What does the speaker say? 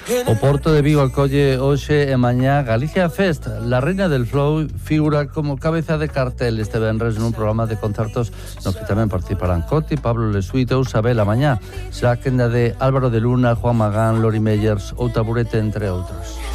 O Porto de Vigo acolle hoxe e mañá Galicia Fest. La Reina del Flow figura como cabeza de cartel este venres nun programa de concertos no que tamén participarán Coti, Pablo Lesuito ou Sabela mañá. Será a quenda de Álvaro de Luna, Juan Magán, Lori Meyers ou Taburete, entre outros.